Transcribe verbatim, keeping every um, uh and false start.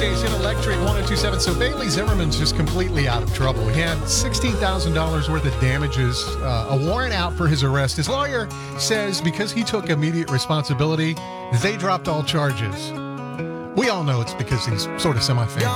Station Electric one oh two point seven. So Bailey Zimmerman's just completely out of trouble. He had sixteen thousand dollars worth of damages, uh, a warrant out for his arrest. His lawyer says because he took immediate responsibility, they dropped all charges. We all know it's because he's sort of semi-famous.